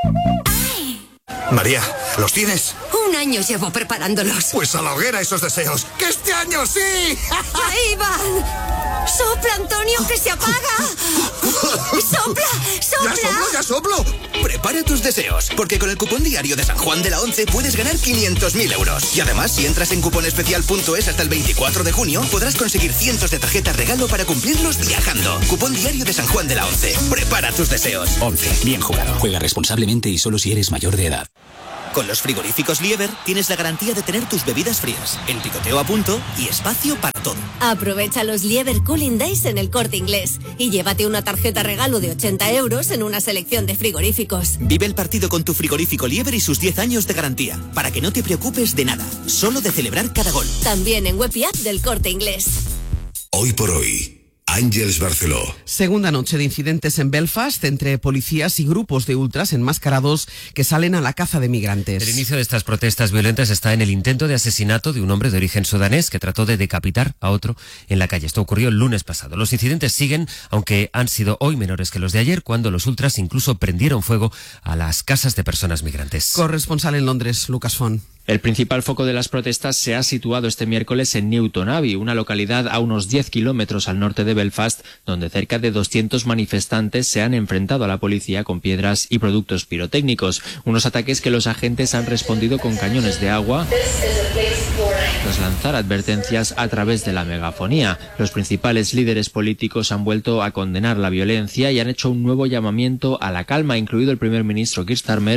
María, ¿los tienes? Un año llevo preparándolos. Pues a la hoguera esos deseos. ¡Que este año sí! ¡Ahí van! ¡Sopla, Antonio, que se apaga! ¡Sopla, sopla! ¡Ya soplo! Prepara tus deseos, porque con el cupón diario de San Juan de la Once puedes ganar 500.000 euros. Y además, si entras en cuponespecial.es hasta el 24 de junio, podrás conseguir cientos de tarjetas regalo para cumplirlos viajando. Cupón diario de San Juan de la Once. Prepara tus deseos. 11. Bien jugado. Juega responsablemente y solo si eres mayor de edad. Con los frigoríficos Lieber tienes la garantía de tener tus bebidas frías, el picoteo a punto y espacio para todo. Aprovecha los Lieber Cooling Days en El Corte Inglés y llévate una tarjeta regalo de 80 euros en una selección de frigoríficos. Vive el partido con tu frigorífico Lieber y sus 10 años de garantía, para que no te preocupes de nada, solo de celebrar cada gol. También en web y app del Corte Inglés. Hoy por hoy, Àngels Barceló. Segunda noche de incidentes en Belfast entre policías y grupos de ultras enmascarados que salen a la caza de migrantes. El inicio de estas protestas violentas está en el intento de asesinato de un hombre de origen sudanés que trató de decapitar a otro en la calle. Esto ocurrió el lunes pasado. Los incidentes siguen, aunque han sido hoy menores que los de ayer, cuando los ultras incluso prendieron fuego a las casas de personas migrantes. Corresponsal en Londres, Lucas Font. El principal foco de las protestas se ha situado este miércoles en Newton Abbey, una localidad a unos 10 kilómetros al norte de Belfast, donde cerca de 200 manifestantes se han enfrentado a la policía con piedras y productos pirotécnicos. Unos ataques que los agentes han respondido con cañones de agua tras lanzar advertencias a través de la megafonía. Los principales líderes políticos han vuelto a condenar la violencia y han hecho un nuevo llamamiento a la calma, incluido el primer ministro Keir Starmer,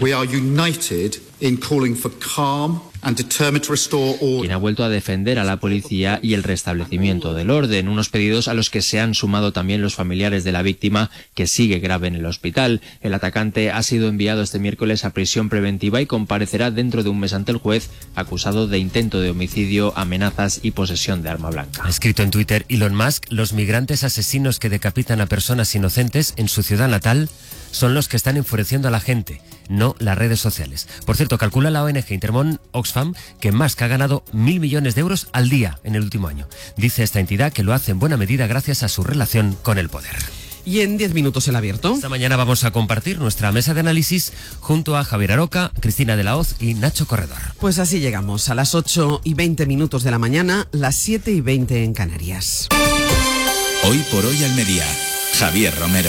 quien ha vuelto a defender a la policía y el restablecimiento del orden, unos pedidos a los que se han sumado también los familiares de la víctima, que sigue grave en el hospital. El atacante ha sido enviado este miércoles a prisión preventiva y comparecerá dentro de un mes ante el juez, acusado de intento de homicidio, amenazas y posesión de arma blanca. Ha escrito en Twitter Elon Musk: los migrantes asesinos que decapitan a personas inocentes en su ciudad natal son los que están enfureciendo a la gente, no las redes sociales. Por cierto, calcula la ONG Intermón Oxfam que Musk ha ganado 1.000 millones de euros al día en el último año. Dice esta entidad que lo hace en buena medida gracias a su relación con el poder. Y en 10 minutos el abierto. Esta mañana vamos a compartir nuestra mesa de análisis junto a Javier Aroca, Cristina de la Hoz y Nacho Corredor. Pues así llegamos a las 8:20 de la mañana, las 7:20 en Canarias. Hoy por hoy Almería. Javier Romero.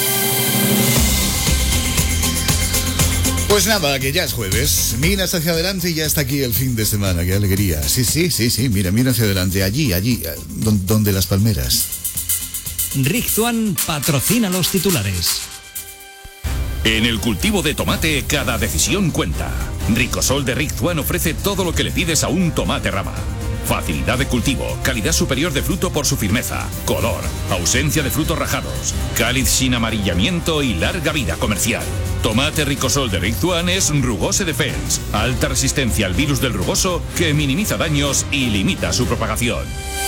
Pues nada, que ya es jueves. Miras hacia adelante y ya está aquí el fin de semana. ¡Qué alegría! Sí, mira hacia adelante. Allí, donde las palmeras. Rizzuan patrocina los titulares. En el cultivo de tomate, cada decisión cuenta. Ricosol de Rizzuan ofrece todo lo que le pides a un tomate rama. Facilidad de cultivo, calidad superior de fruto por su firmeza, color, ausencia de frutos rajados, cáliz sin amarillamiento y larga vida comercial. Tomate Ricosol de Rizzuan es Rugose Defense, alta resistencia al virus del rugoso que minimiza daños y limita su propagación.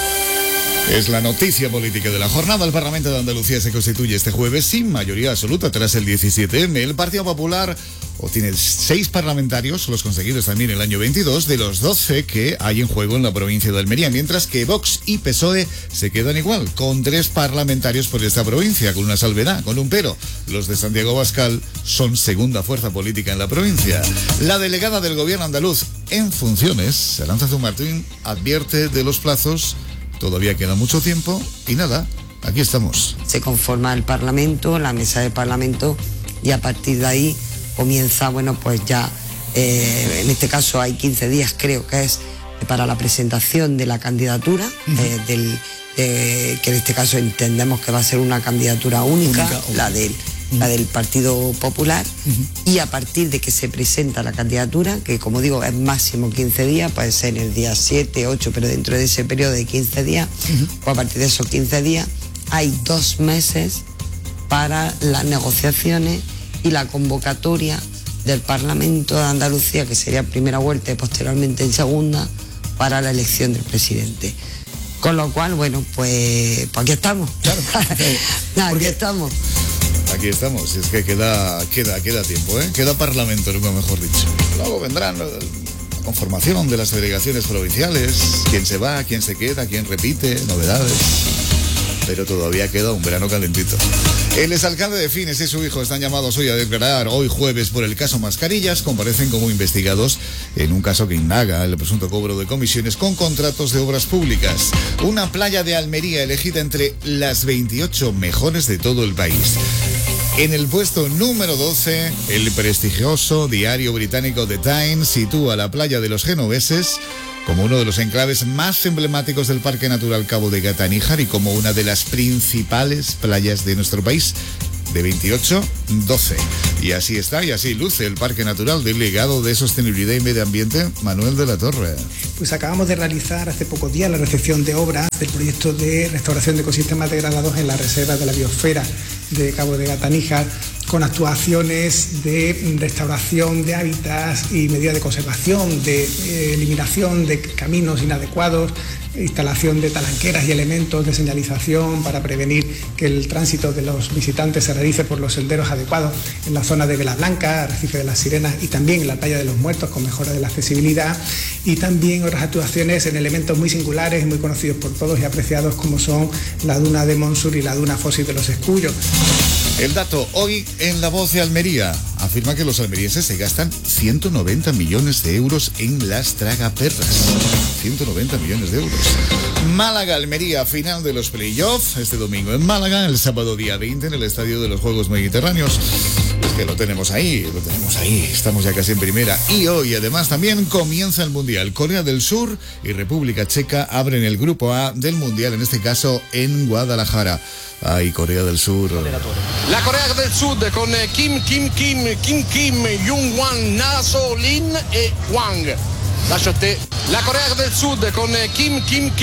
Es la noticia política de la jornada. El Parlamento de Andalucía se constituye este jueves sin mayoría absoluta tras el 17M. El Partido Popular obtiene 6 parlamentarios, los conseguidos también el año 22, de los 12 que hay en juego en la provincia de Almería, mientras que Vox y PSOE se quedan igual, con 3 parlamentarios por esta provincia, con una salvedad, con un pero. Los de Santiago Abascal son segunda fuerza política en la provincia. La delegada del gobierno andaluz en funciones, Arantxa Martín, advierte de los plazos. Todavía queda mucho tiempo y nada, aquí estamos. Se conforma el Parlamento, la mesa del Parlamento, y a partir de ahí comienza, pues ya, en este caso hay 15 días, creo que es, para la presentación de la candidatura, que en este caso entendemos que va a ser una candidatura única. La del Partido Popular, y a partir de que se presenta la candidatura, que como digo es máximo 15 días, puede ser el día 7, 8, pero dentro de ese periodo de 15 días, o a partir de esos 15 días, hay 2 meses para las negociaciones y la convocatoria del Parlamento de Andalucía, que sería primera vuelta y posteriormente en segunda, para la elección del presidente. Con lo cual, pues aquí estamos. Claro. Aquí estamos. Aquí estamos, es que queda tiempo, queda parlamento, nunca mejor dicho. Luego vendrán la conformación de las delegaciones provinciales, quién se va, quién se queda, quién repite, novedades. Pero todavía queda un verano calentito. El exalcalde de Fines y su hijo están llamados hoy a declarar hoy jueves por el caso Mascarillas. Comparecen como investigados en un caso que indaga el presunto cobro de comisiones con contratos de obras públicas. Una playa de Almería elegida entre las 28 mejores de todo el país. En el puesto número 12, el prestigioso diario británico The Times sitúa la playa de los genoveses como uno de los enclaves más emblemáticos del Parque Natural Cabo de Gata-Níjar y como una de las principales playas de nuestro país. De 28, 12. Y así está, y así luce el Parque Natural del Legado de Sostenibilidad y Medio Ambiente, Manuel de la Torre. Pues acabamos de realizar hace pocos días la recepción de obras del proyecto de restauración de ecosistemas degradados en la Reserva de la Biosfera de Cabo de Gata-Níjar, con actuaciones de restauración de hábitats y medidas de conservación, de eliminación de caminos inadecuados, instalación de talanqueras y elementos de señalización para prevenir que el tránsito de los visitantes se realice por los senderos adecuados en la zona de Vela Blanca, Arrecife de las Sirenas y también en la playa de los Muertos con mejora de la accesibilidad, y también otras actuaciones en elementos muy singulares y muy conocidos por todos y apreciados como son la duna de Monsur y la duna fósil de los Escullos. El dato hoy en La Voz de Almería afirma que los almerienses se gastan 190 millones de euros en las tragaperras. 190 millones de euros. Málaga-Almería, final de los playoffs, este domingo en Málaga, el sábado día 20 en el Estadio de los Juegos Mediterráneos. Es que lo tenemos ahí, estamos ya casi en primera. Y hoy además también comienza el Mundial. Corea del Sur y República Checa abren el grupo A del Mundial, en este caso en Guadalajara. Ay, Corea del Sur. La Corea del Sur con Kim, Jung-Wan, Naso, Lin e Wang. La Corea del Sur con Kim,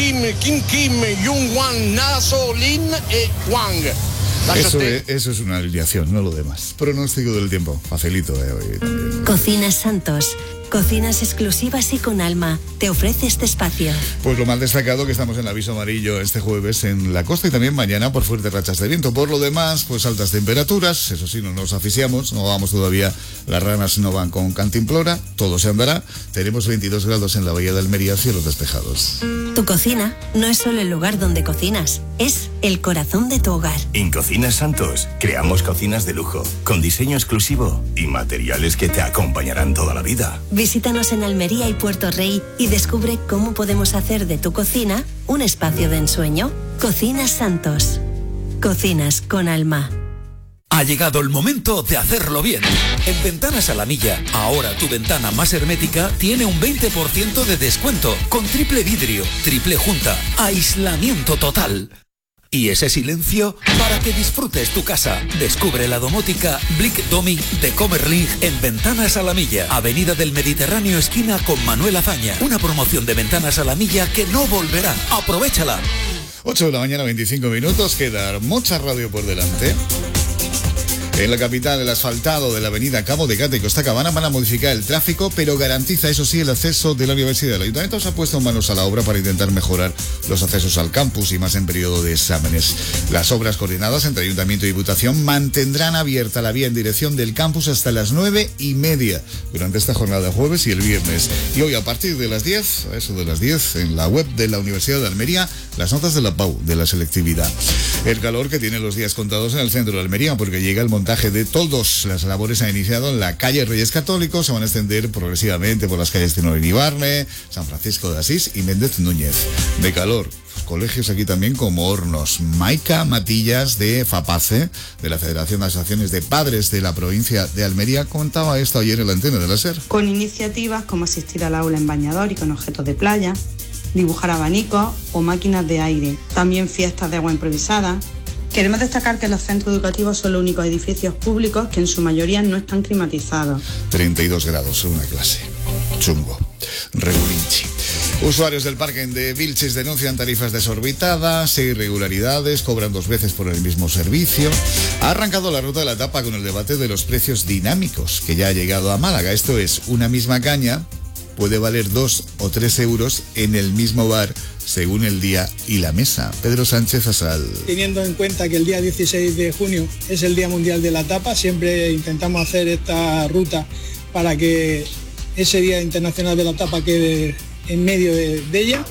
Jung-Wan, Naso, Lin e Wang. Eso es una alineación, no lo demás. Pronóstico del tiempo, facilito hoy también. Cocinas Santos. Cocinas exclusivas y con alma. Te ofrece este espacio. Pues lo más destacado que estamos en el aviso amarillo este jueves en la costa y también mañana por fuertes rachas de viento. Por lo demás, pues altas temperaturas. Eso sí, no nos asfixiamos, no vamos todavía, las ranas no van con cantimplora, todo se andará. Tenemos 22 grados en la bahía de Almería, cielos despejados. Tu cocina no es solo el lugar donde cocinas, es el corazón de tu hogar. En Cocinas Santos creamos cocinas de lujo, con diseño exclusivo y materiales que te acompañarán toda la vida. Visítanos en Almería y Puerto Rey y descubre cómo podemos hacer de tu cocina un espacio de ensueño. Cocinas Santos. Cocinas con alma. Ha llegado el momento de hacerlo bien. En Ventanas Alamilla, ahora tu ventana más hermética tiene un 20% de descuento, con triple vidrio, triple junta, aislamiento total. Y ese silencio para que disfrutes tu casa. Descubre la domótica Blick Domi de Comerling en Ventanas Alamilla, Avenida del Mediterráneo esquina con Manuel Azaña. Una promoción de Ventanas Alamilla que no volverá. ¡Aprovéchala! 8 de la mañana, 25 minutos. Queda mucha radio por delante. En la capital, el asfaltado de la avenida Cabo de Gata y Costa Cabana van a modificar el tráfico, pero garantiza, eso sí, el acceso de la universidad. El ayuntamiento se ha puesto manos a la obra para intentar mejorar los accesos al campus y más en periodo de exámenes. Las obras coordinadas entre ayuntamiento y diputación mantendrán abierta la vía en dirección del campus hasta las 9:30 durante esta jornada de jueves y el viernes. Y hoy a partir de las 10, a eso de las 10, en la web de la Universidad de Almería, las notas de la PAU, de la selectividad. El calor que tiene los días contados en el centro de Almería, porque llega el montaje de toldos. Las labores han iniciado en la calle Reyes Católicos, se van a extender progresivamente por las calles Tenorio y Barne, San Francisco de Asís y Méndez Núñez. De calor, colegios aquí también como Hornos. Maica Matillas de FAPACE, de la Federación de Asociaciones de Padres de la provincia de Almería, contaba esto ayer en la antena de la SER. Con iniciativas como asistir al aula en bañador y con objetos de playa, dibujar abanicos o máquinas de aire, también fiestas de agua improvisada. Queremos destacar que los centros educativos son los únicos edificios públicos que en su mayoría no están climatizados. 32 grados en una clase. Chungo. Regulinchi. Usuarios del parking de Vilches denuncian tarifas desorbitadas e irregularidades, cobran 2 veces por el mismo servicio. Ha arrancado la ruta de la tapa con el debate de los precios dinámicos, que ya ha llegado a Málaga. Esto es, una misma caña puede valer 2 o 3 euros en el mismo bar, según el día y la mesa. Pedro Sánchez Asal. Teniendo en cuenta que el día 16 de junio es el Día Mundial de la Tapa, siempre intentamos hacer esta ruta para que ese Día Internacional de la Tapa quede en medio de ella.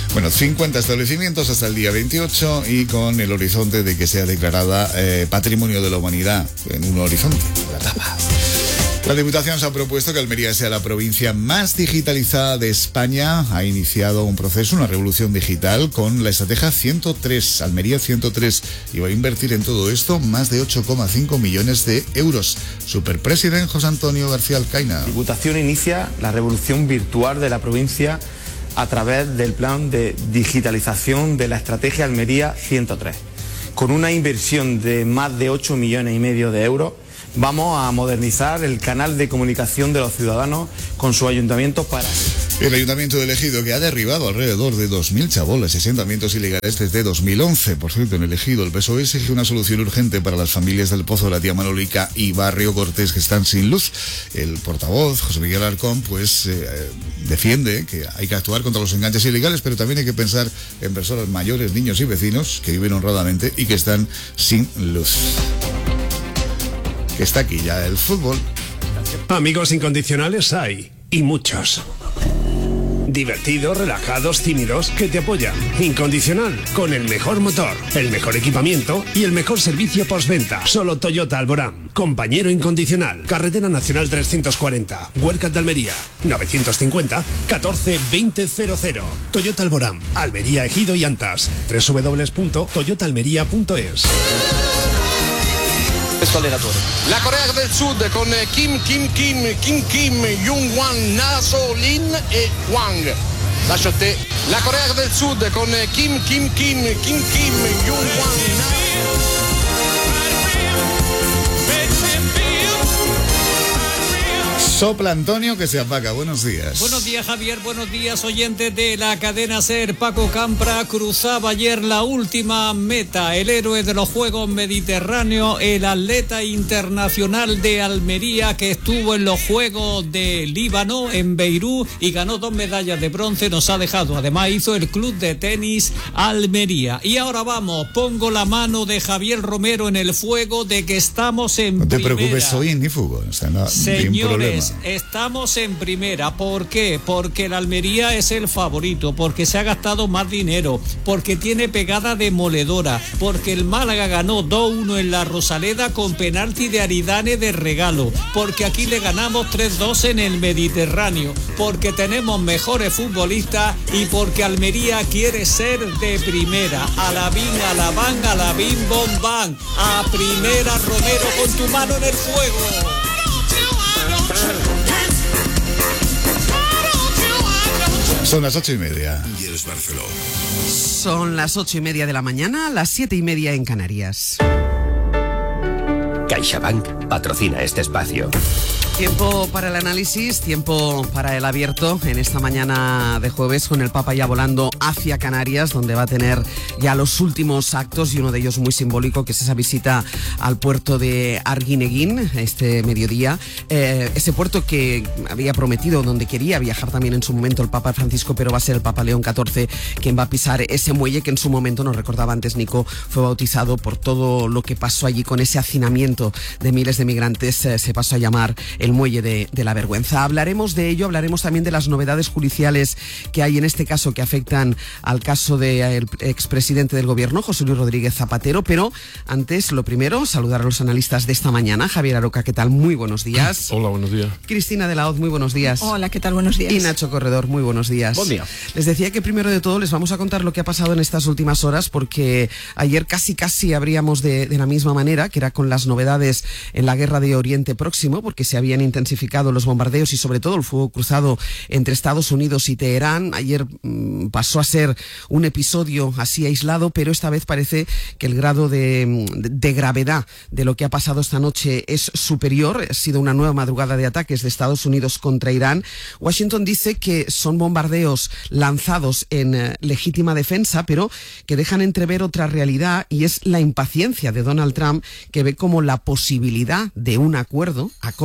Bueno, 50 establecimientos hasta el día 28 y con el horizonte de que sea declarada Patrimonio de la Humanidad en un horizonte, la tapa. La Diputación se ha propuesto que Almería sea la provincia más digitalizada de España. Ha iniciado un proceso, una revolución digital con la estrategia 103, Almería 103, y va a invertir en todo esto más de 8,5 millones de euros. Superpresidente José Antonio García Alcaina. La Diputación inicia la revolución virtual de la provincia a través del plan de digitalización de la estrategia Almería 103. Con una inversión de más de 8,5 millones de euros, vamos a modernizar el canal de comunicación de los ciudadanos con sus ayuntamientos para... El Ayuntamiento de Ejido, que ha derribado alrededor de 2.000 chabolas y asentamientos ilegales desde 2011. Por cierto, en Ejido, el PSOE exige una solución urgente para las familias del Pozo de la Tía Manolica y Barrio Cortés que están sin luz. El portavoz, José Miguel Alarcón, pues defiende que hay que actuar contra los enganches ilegales, pero también hay que pensar en personas mayores, niños y vecinos que viven honradamente y que están sin luz. Que está aquí ya el fútbol. Amigos incondicionales hay, y muchos. Divertidos, relajados, tímidos, que te apoyan. Incondicional, con el mejor motor, el mejor equipamiento y el mejor servicio postventa. Solo Toyota Alborán. Compañero incondicional. Carretera Nacional 340. Huercas de Almería. 950 14 2000. Toyota Alborán. Almería, Ejido y Antas. www.toyotaalmería.es. La Corea del Sud con Kim, Jung-Wan, Naso, Lin e Wang. Lascio a te. La Corea del Sud con Kim, Jung-Wan, Naso. Sopla Antonio que se apaga. Buenos días. Buenos días, Javier. Buenos días, oyentes de la cadena SER. Paco Campra cruzaba ayer la última meta. El héroe de los Juegos Mediterráneos, el atleta internacional de Almería que estuvo en los Juegos de Líbano, en Beirut, y ganó 2 medallas de bronce. Nos ha dejado. Además hizo el Club de Tenis Almería. Y ahora vamos. Pongo la mano de Javier Romero en el fuego de que estamos en primera. No te preocupes, hoy ni fútbol. O sea, no, señores, estamos en primera. ¿Por qué? Porque el Almería es el favorito, porque se ha gastado más dinero, porque tiene pegada demoledora, porque el Málaga ganó 2-1 en la Rosaleda con penalti de Aridane de regalo, porque aquí le ganamos 3-2 en el Mediterráneo, porque tenemos mejores futbolistas y porque Almería quiere ser de primera. Alabín, alabán, alabín, bombán. A primera, Romero, con tu mano en el fuego. Son las 8:30. Ángels Barceló. Son las 8:30 de la mañana, las 7:30 en Canarias. CaixaBank patrocina este espacio. Tiempo para el análisis, tiempo para el abierto en esta mañana de jueves, con el Papa ya volando hacia Canarias, donde va a tener ya los últimos actos, y uno de ellos muy simbólico, que es esa visita al puerto de Arguineguín este mediodía. Ese puerto que había prometido, donde quería viajar también en su momento el Papa Francisco, pero va a ser el Papa León XIV quien va a pisar ese muelle que en su momento, nos recordaba antes Nico, fue bautizado por todo lo que pasó allí con ese hacinamiento de miles de migrantes. Se pasó a llamar el muelle de la vergüenza. Hablaremos de ello, hablaremos también de las novedades judiciales que hay en este caso, que afectan al caso del expresidente del gobierno, José Luis Rodríguez Zapatero, pero antes, lo primero, saludar a los analistas de esta mañana. Javier Aroca, ¿qué tal? Muy buenos días. Hola, buenos días. Cristina de la Hoz, muy buenos días. Hola, ¿qué tal? Buenos días. Y Nacho Corredor, muy buenos días. Buen día. Les decía que primero de todo les vamos a contar lo que ha pasado en estas últimas horas, porque ayer casi abríamos de la misma manera, que era con las novedades en la guerra de Oriente Próximo, porque se habían intensificado los bombardeos y sobre todo el fuego cruzado entre Estados Unidos y Teherán. Ayer pasó a ser un episodio así aislado, pero esta vez parece que el grado de gravedad de lo que ha pasado esta noche es superior. Ha sido una nueva madrugada de ataques de Estados Unidos contra Irán. Washington dice que son bombardeos lanzados en legítima defensa, pero que dejan entrever otra realidad, y es la impaciencia de Donald Trump, que ve como la posibilidad de un acuerdo a corto plazo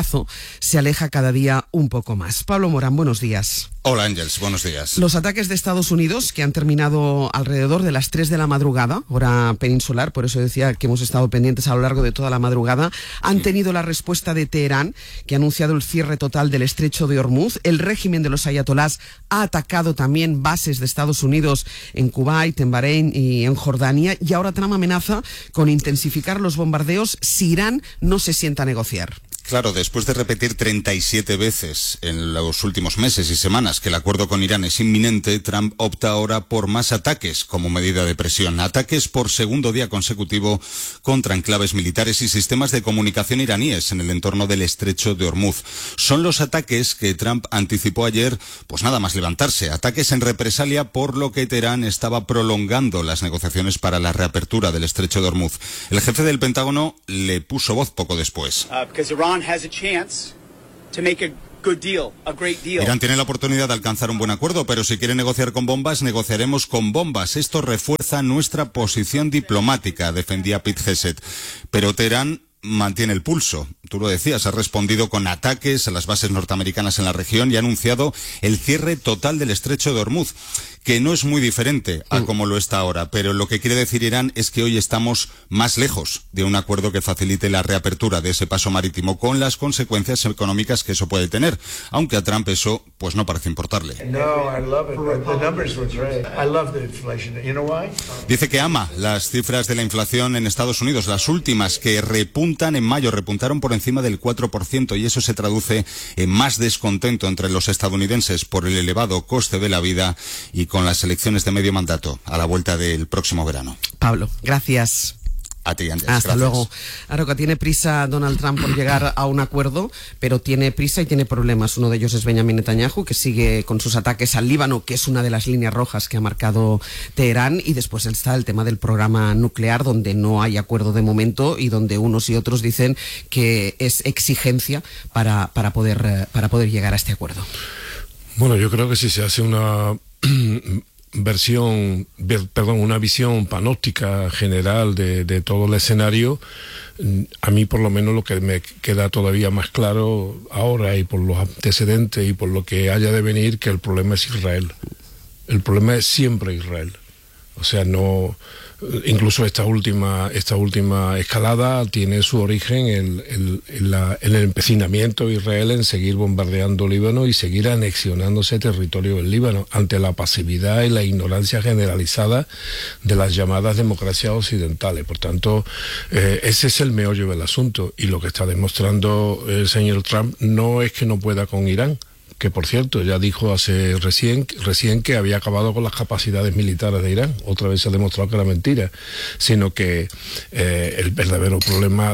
plazo se aleja cada día un poco más. Pablo Morán, buenos días. Hola Ángels, buenos días. Los ataques de Estados Unidos, que han terminado alrededor de las 3 de la madrugada, hora peninsular, por eso decía que hemos estado pendientes a lo largo de toda la madrugada, han tenido la respuesta de Teherán, que ha anunciado el cierre total del estrecho de Hormuz. El régimen de los ayatolás ha atacado también bases de Estados Unidos en Kuwait, en Bahrein y en Jordania, y ahora Trump amenaza con intensificar los bombardeos si Irán no se sienta a negociar. Claro, después de repetir 37 veces en los últimos meses y semanas que el acuerdo con Irán es inminente, Trump opta ahora por más ataques como medida de presión. Ataques por segundo día consecutivo contra enclaves militares y sistemas de comunicación iraníes en el entorno del estrecho de Hormuz. Son los ataques que Trump anticipó ayer, pues nada más levantarse. Ataques en represalia por lo que Teherán estaba prolongando las negociaciones para la reapertura del estrecho de Hormuz. El jefe del Pentágono le puso voz poco después. Irán tiene la oportunidad de alcanzar un buen acuerdo, pero si quiere negociar con bombas, negociaremos con bombas. Esto refuerza nuestra posición diplomática, defendía Pete Hegseth. Pero Teherán mantiene el pulso. Tú lo decías, ha respondido con ataques a las bases norteamericanas en la región y ha anunciado el cierre total del estrecho de Hormuz, que no es muy diferente a como lo está ahora, pero lo que quiere decir Irán es que hoy estamos más lejos de un acuerdo que facilite la reapertura de ese paso marítimo, con las consecuencias económicas que eso puede tener, aunque a Trump eso pues no parece importarle. Dice que ama las cifras de la inflación en Estados Unidos, las últimas que repuntan en mayo, repuntaron por encima del 4%, y eso se traduce en más descontento entre los estadounidenses por el elevado coste de la vida y con las elecciones de medio mandato a la vuelta del próximo verano. Pablo, gracias. A ti, Ángel. Hasta gracias. luego. Aroca, tiene prisa Donald Trump por llegar a un acuerdo, pero tiene prisa y tiene problemas. Uno de ellos es Benjamin Netanyahu, que sigue con sus ataques al Líbano, que es una de las líneas rojas que ha marcado Teherán, y después está el tema del programa nuclear, donde no hay acuerdo de momento y donde unos y otros dicen que es exigencia para poder llegar a este acuerdo. Bueno, yo creo que si se hace una una visión panóptica general de todo el escenario, a mí por lo menos lo que me queda todavía más claro ahora, y por los antecedentes y por lo que haya de venir, que el problema es Israel. El problema es siempre Israel. O sea, no, incluso esta última escalada tiene su origen en el empecinamiento de Israel en seguir bombardeando Líbano y seguir anexionándose territorio del Líbano ante la pasividad y la ignorancia generalizada de las llamadas democracias occidentales. Por tanto, ese es el meollo del asunto, y lo que está demostrando el señor Trump no es que no pueda con Irán, que por cierto ya dijo recién que había acabado con las capacidades militares de Irán. Otra vez se ha demostrado que era mentira, sino que el verdadero problema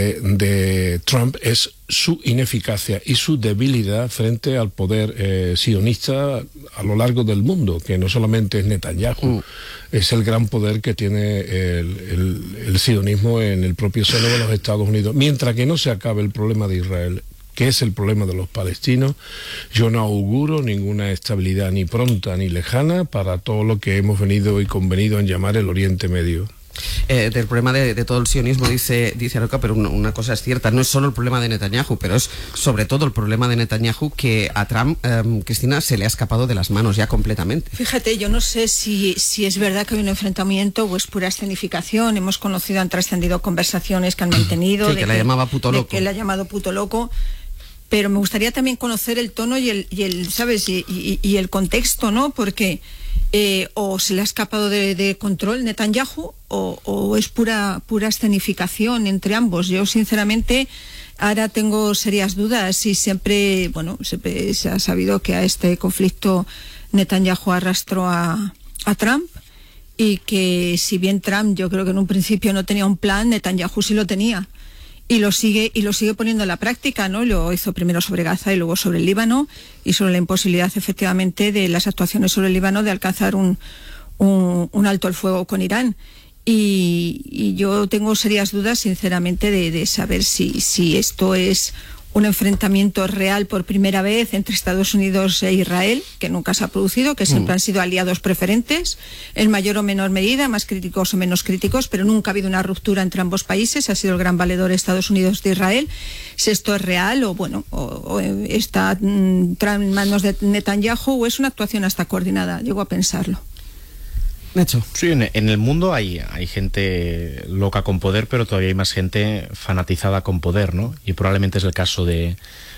de Trump es su ineficacia y su debilidad frente al poder sionista a lo largo del mundo, que no solamente es Netanyahu, es el gran poder que tiene el sionismo en el propio seno de los Estados Unidos. Mientras que no se acabe el problema de Israel, que es el problema de los palestinos, yo no auguro ninguna estabilidad ni pronta ni lejana para todo lo que hemos venido y convenido en llamar el Oriente Medio. Del problema de todo el sionismo dice Aroca, pero una cosa es cierta, no es solo el problema de Netanyahu, pero es sobre todo el problema de Netanyahu, que a Trump, Cristina, se le ha escapado de las manos ya completamente. Fíjate, yo no sé si es verdad que hay un enfrentamiento o es pura escenificación. Hemos conocido, han trascendido conversaciones que han mantenido, sí, que la llamaba puto loco. Que la ha llamado puto loco. Pero me gustaría también conocer el tono y el ¿sabes? Y el contexto, ¿no? Porque o se le ha escapado de control Netanyahu o es pura escenificación entre ambos. Yo, sinceramente, ahora tengo serias dudas, y siempre se ha sabido que a este conflicto Netanyahu arrastró a Trump, y que si bien Trump, yo creo que en un principio no tenía un plan, Netanyahu sí lo tenía. Y lo sigue poniendo en la práctica, ¿no? Lo hizo primero sobre Gaza y luego sobre el Líbano, y sobre la imposibilidad, efectivamente, de las actuaciones sobre el Líbano de alcanzar un alto el fuego con Irán. Y yo tengo serias dudas, sinceramente, de saber si esto es un enfrentamiento real por primera vez entre Estados Unidos e Israel, que nunca se ha producido, que siempre han sido aliados preferentes, en mayor o menor medida, más críticos o menos críticos, pero nunca ha habido una ruptura entre ambos países, ha sido el gran valedor Estados Unidos de Israel. Si esto es real o está en manos de Netanyahu o es una actuación hasta coordinada, llego a pensarlo. Nacho. Sí, en el mundo hay gente loca con poder, pero todavía hay más gente fanatizada con poder, ¿no? Y probablemente es el caso de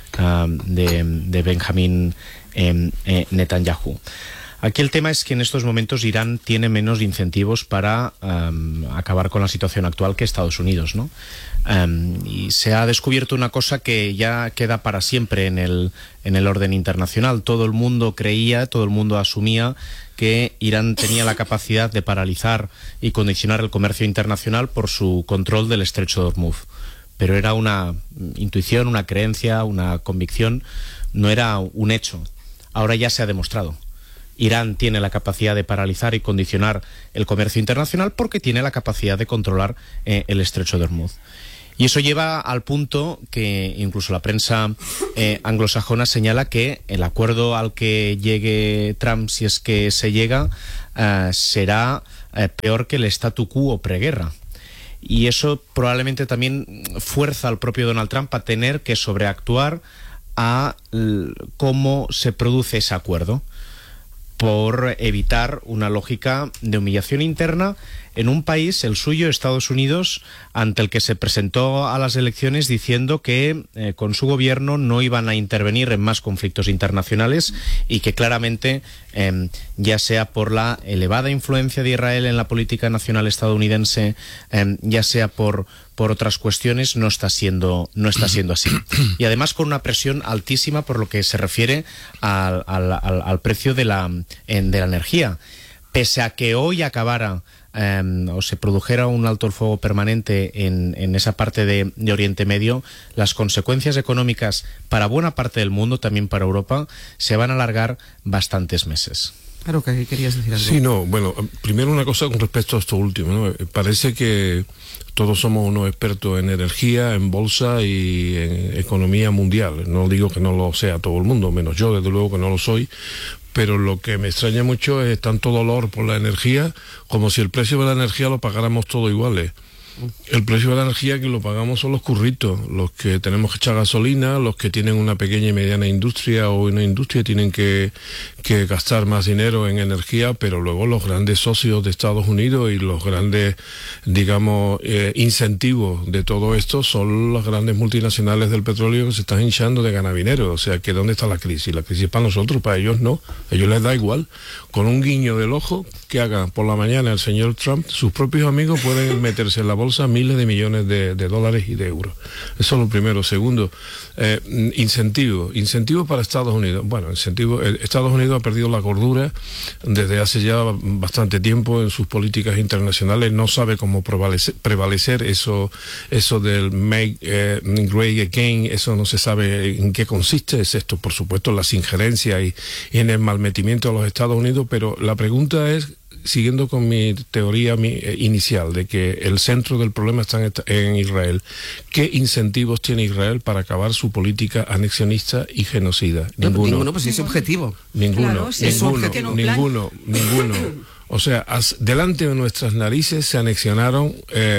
Benjamín Netanyahu. Aquí el tema es que en estos momentos Irán tiene menos incentivos para acabar con la situación actual que Estados Unidos, ¿no? Y se ha descubierto una cosa que ya queda para siempre en el orden internacional. Todo el mundo creía, todo el mundo asumía que Irán tenía la capacidad de paralizar y condicionar el comercio internacional por su control del estrecho de Hormuz. Pero era una intuición, una creencia, una convicción, no era un hecho. Ahora ya se ha demostrado. Irán tiene la capacidad de paralizar y condicionar el comercio internacional porque tiene la capacidad de controlar el estrecho de Hormuz. Y eso lleva al punto que incluso la prensa anglosajona señala que el acuerdo al que llegue Trump, si es que se llega, será peor que el statu quo preguerra. Y eso probablemente también fuerza al propio Donald Trump a tener que sobreactuar a cómo se produce ese acuerdo, por evitar una lógica de humillación interna en un país, el suyo, Estados Unidos, ante el que se presentó a las elecciones diciendo que con su gobierno no iban a intervenir en más conflictos internacionales y que claramente, ya sea por la elevada influencia de Israel en la política nacional estadounidense, ya sea por otras cuestiones, no está siendo así. Y además con una presión altísima por lo que se refiere al precio de la energía. Pese a que hoy acabara o se produjera un alto el fuego permanente en esa parte de Oriente Medio, las consecuencias económicas para buena parte del mundo, también para Europa, se van a alargar bastantes meses. Claro, que querías decir algo. Sí, no, bueno, primero una cosa con respecto a esto último, ¿no? Parece que todos somos unos expertos en energía, en bolsa y en economía mundial. No digo que no lo sea todo el mundo, menos yo, desde luego que no lo soy, pero lo que me extraña mucho es tanto dolor por la energía, como si el precio de la energía lo pagáramos todos iguales. El precio de la energía que lo pagamos son los curritos, los que tenemos que echar gasolina, los que tienen una pequeña y mediana industria o una industria tienen que gastar más dinero en energía, pero luego los grandes socios de Estados Unidos y los grandes, digamos, incentivos de todo esto son las grandes multinacionales del petróleo que se están hinchando de ganar dinero. O sea, que ¿dónde está la crisis? La crisis es para nosotros, para ellos no. A ellos les da igual. Con un guiño del ojo que haga por la mañana el señor Trump, sus propios amigos pueden meterse en la bolsa miles de millones de dólares y de euros. Eso es lo primero. Segundo, incentivo para Estados Unidos. Bueno, Estados Unidos ha perdido la cordura desde hace ya bastante tiempo en sus políticas internacionales. No sabe cómo prevalecer eso del make great again. Eso no se sabe en qué consiste. Es esto, por supuesto, las injerencias y en el malmetimiento de los Estados Unidos. Pero la pregunta es, siguiendo con mi teoría inicial de que el centro del problema está en Israel, ¿qué incentivos tiene Israel para acabar su política anexionista y genocida? Ninguno, pues ese objetivo. Ninguno. O sea, delante de nuestras narices se anexionaron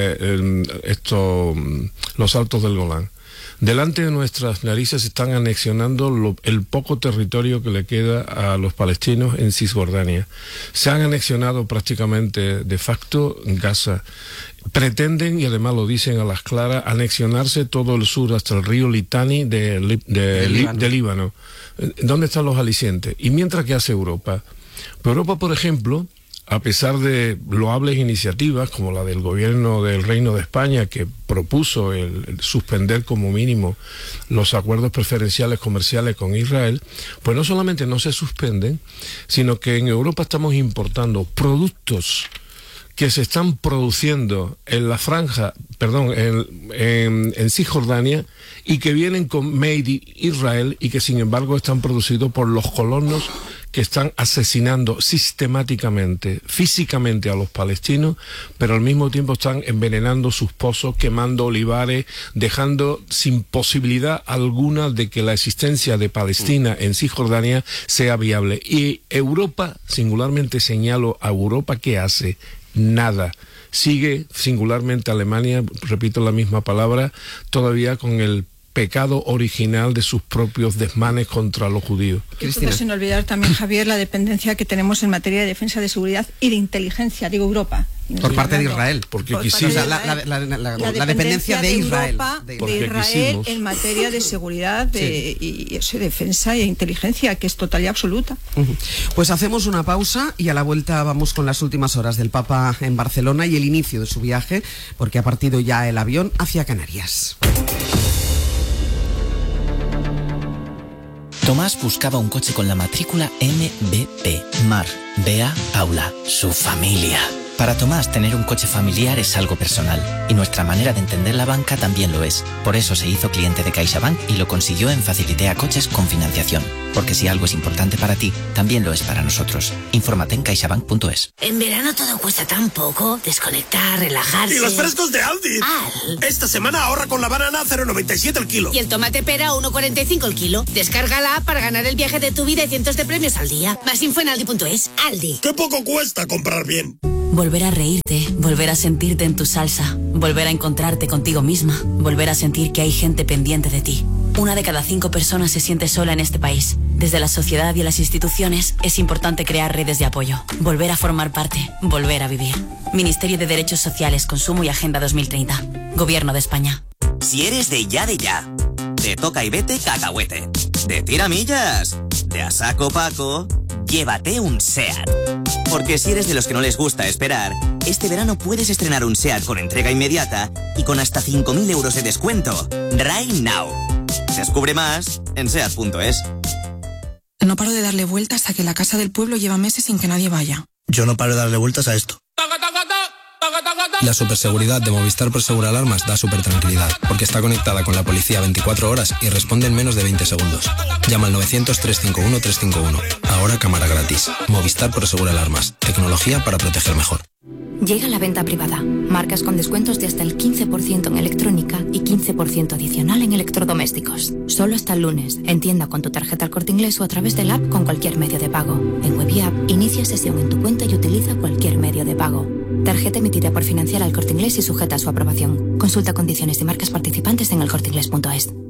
los Altos del Golán. Delante de nuestras narices están anexionando el poco territorio que le queda a los palestinos en Cisjordania. Se han anexionado prácticamente de facto Gaza. Pretenden, y además lo dicen a las claras, anexionarse todo el sur hasta el río Litani de Líbano. ¿Dónde están los alicientes? Y mientras, ¿qué hace Europa? Europa, por ejemplo, a pesar de loables iniciativas como la del gobierno del Reino de España, que propuso el suspender como mínimo los acuerdos preferenciales comerciales con Israel, pues no solamente no se suspenden, sino que en Europa estamos importando productos que se están produciendo en la franja, en Cisjordania, y que vienen con Made in Israel y que sin embargo están producidos por los colonos que están asesinando sistemáticamente, físicamente a los palestinos, pero al mismo tiempo están envenenando sus pozos, quemando olivares, dejando sin posibilidad alguna de que la existencia de Palestina en Cisjordania sea viable. Y Europa, singularmente señalo a Europa, ¿qué hace? Nada. Sigue, singularmente Alemania, repito la misma palabra, todavía con el pecado original de sus propios desmanes contra los judíos. Cristina. Sin olvidar también, Javier, la dependencia que tenemos en materia de defensa, de seguridad y de inteligencia, digo Europa. Por parte de Israel. Porque quisimos. La dependencia de Israel. De Israel en materia de seguridad y defensa e inteligencia, que es total y absoluta. Pues hacemos una pausa y a la vuelta vamos con las últimas horas del Papa en Barcelona y el inicio de su viaje, porque ha partido ya el avión hacia Canarias. Tomás buscaba un coche con la matrícula MBP, Mar, Bea, Aula, su familia. Para Tomás, tener un coche familiar es algo personal, y nuestra manera de entender la banca también lo es. Por eso se hizo cliente de CaixaBank y lo consiguió en Facilitea Coches con financiación. Porque si algo es importante para ti, también lo es para nosotros. Infórmate en caixabank.es. En verano todo cuesta tan poco. Desconectar, relajarse. ¡Y los frescos de Aldi! Esta semana ahorra con la banana 0,97 el kilo. Y el tomate pera 1,45 el kilo. Descárgala para ganar el viaje de tu vida y cientos de premios al día. Más info en aldi.es. Aldi. ¡Qué poco cuesta comprar bien! Volver a reírte, volver a sentirte en tu salsa, volver a encontrarte contigo misma, volver a sentir que hay gente pendiente de ti. 1 de cada 5 personas se siente sola en este país. Desde la sociedad y las instituciones es importante crear redes de apoyo, volver a formar parte, volver a vivir. Ministerio de Derechos Sociales, Consumo y Agenda 2030. Gobierno de España. Si eres de ya, de toca y vete cacahuete, de tiramillas, de a saco Paco, llévate un SEAT. Porque si eres de los que no les gusta esperar, este verano puedes estrenar un SEAT con entrega inmediata y con hasta 5.000 euros de descuento. Right now. Descubre más en SEAT.es. No paro de darle vueltas a que la casa del pueblo lleva meses sin que nadie vaya. Yo no paro de darle vueltas a esto. La superseguridad de Movistar Prosegur Alarmas da súper tranquilidad, porque está conectada con la policía 24 horas y responde en menos de 20 segundos. Llama al 900-351-351. Ahora cámara gratis. Movistar Prosegur Alarmas. Tecnología para proteger mejor. Llega la venta privada. Marcas con descuentos de hasta el 15% en electrónica y 15% adicional en electrodomésticos. Solo hasta el lunes. En tienda con tu tarjeta El Corte Inglés o a través del app con cualquier medio de pago. En web y app, inicia sesión en tu cuenta y utiliza cualquier medio de pago. Tarjeta emitida por Financiera El Corte Inglés y sujeta a su aprobación. Consulta condiciones y marcas participantes en elcorteinglés.es.